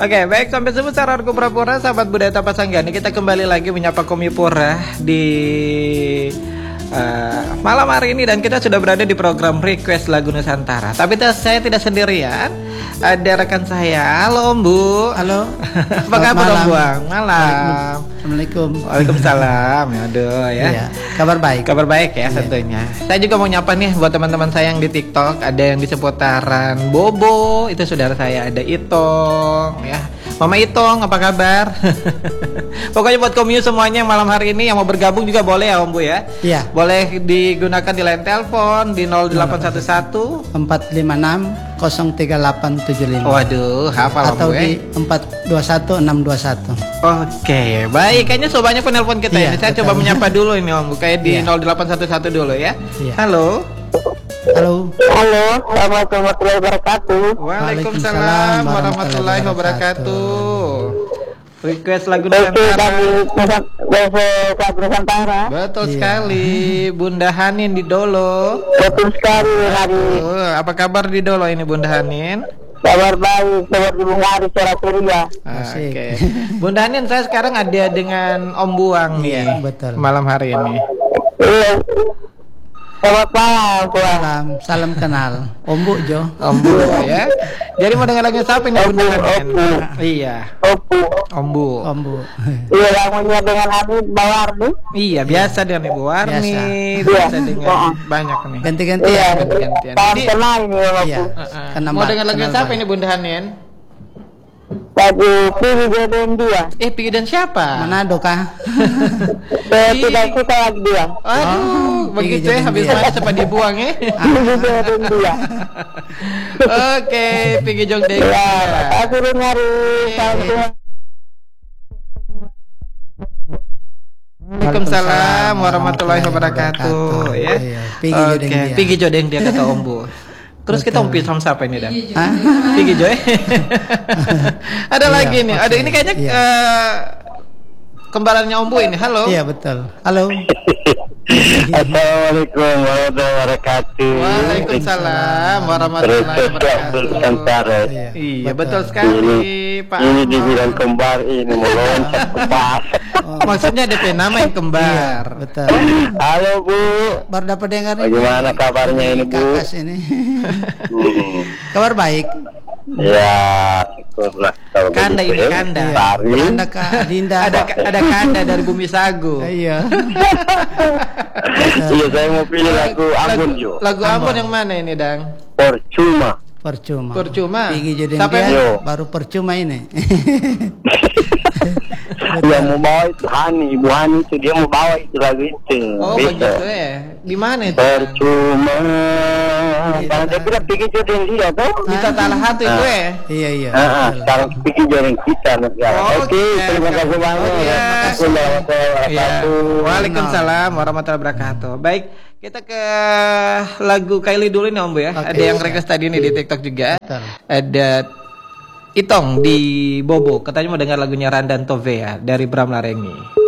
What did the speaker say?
Oke, baik, sampai jumpa saudaraku Pura-Pura, sahabat budaya Tapasanggani. Kita kembali lagi menyapa Komipura di malam hari ini, dan kita sudah berada di program Request Lagu Nusantara. Tapi saya tidak sendirian, ada rekan saya. Halo Om Bu. Halo. Apa kabar Om Buang? Malam. Assalamualaikum. Waalaikumsalam. Aduh ya. Iya, kabar baik. Kabar baik ya, tentunya. Saya juga mau nyapa nih buat teman-teman saya yang di TikTok. Ada yang di seputaran Bobo, itu saudara saya. Ada Itong ya. Mama Itong, apa kabar? Pokoknya buat Komiu semuanya yang malam hari ini yang mau bergabung juga boleh ya Om Bu ya. Iya. Boleh digunakan di line telepon di 0811 456 03875. Waduh, hafal atau Om Bu ya. di 421 621. Oke, baik. Kayaknya banyak penelpon kita Iya, ini. Saya betul. coba menyapa dulu ini Om Bu. Kayak di Iya. 0811 dulu ya. Iya. Halo. Halo. Halo, assalamualaikum warahmatullahi wabarakatuh. Waalaikumsalam warahmatullahi wabarakatuh. Request lagu Oke, dari Nusantara. Nusantara. Betul Iya. sekali, Bunda Hanin di Dolo. Betul sekali, hari Apa kabar di Dolo ini Bunda Hanin? kabar baik, seperti bunga hari Suraturia. Asik. Oke. Bunda Hanin, saya sekarang ada dengan Om Buang nih. Iya, betul. Malam hari ini. Iya. Selamat malam, Tuan. Salam kenal. Om Bu Jo. Om Bu ya. Jadi mau dengar lagu siapa nih Bunda Hanin? Iya, Opu. Om Bu. Om Bu. Iya, lagunya dengan Habib Bawardi. Iya, biasa dengan Ibu Warni, Biasa. biasa Iya. dengan banyak nih. Ganti-ganti Iya. ya. Ganti-gantian. Tahun Jadi, kenal ini, Iya. Opu. Kenal mau Mbak, dengar lagu kenal siapa Mbak. ini Bunda Hanin? Lagi pilih jodohin dia. Pigi dan siapa? Manado kah? Saya tidak suka lagi dia. Aduh, Pigi begitu ya, jodohin habis dia. manis sempat dibuang ya. Pilih jodohin dia. Oke, Pigi Jong Deng. Ya, kasih hari salam Tuhan. Waalaikumsalam warahmatullahi wabarakatuh ya. Iya, Pigi Jodeng Oke, dia. Pigi Jodeng dia kata Om Bu. Terus kita Betul. umpis sama siapa ini Dan? Hah? Pigi Joy. Ada Iya, lagi nih. Ada oke. ini kayaknya Iya. kembarannya Om Bu ini. Halo. Iya, betul. Halo. Assalamualaikum warahmatullahi wabarakatuh. Waalaikumsalam warahmatullahi wabarakatuh. Nusantara. Iya, betul sekali, Pak. Ini Ahmad. dibilang kembar ini mau loncat ke pasar. Maksudnya DP nama yang kembar. Iya, betul. Halo Bu, Baru dapat dengar nih. bagaimana kabarnya ini Bu? Kakas ini. Kabar baik. Ya, syukurlah kalau Kanda begitu ini, ya. Kanda. Sari. Anda Kak Dinda. Ada Kanda dari Bumi Sagu. Iya. Iya, saya mau pilih lagu Ambon Jo. Lagu Ambon yang mana ini, Dang? Percuma. Percuma. Pigi Jodeng Siapa dia yang- baru percuma ini. Yang mau bawa itu Ibu Hani itu dia mau bawa itu lagu itu. Oh, Bisa. begitu ya. Di mana itu? Dang? Percuma. Karena dia bilang pikir jodohin dia tuh. Bisa salah satu itu ya. Iya, iya. betul. Sekarang pikir jodohin kita negara. Oke, terima kasih banyak. Iya. Assalamualaikum warahmatullahi Iya. wabarakatuh. Waalaikumsalam warahmatullahi wabarakatuh. Baik, kita ke lagu Kylie dulu nih Om Bu ya. Oke, Ada yang siap. request tadi nih di TikTok juga. Betul. Ada Itong di Bobo, katanya mau dengar lagunya Randan Tovea dari Bram Larengi.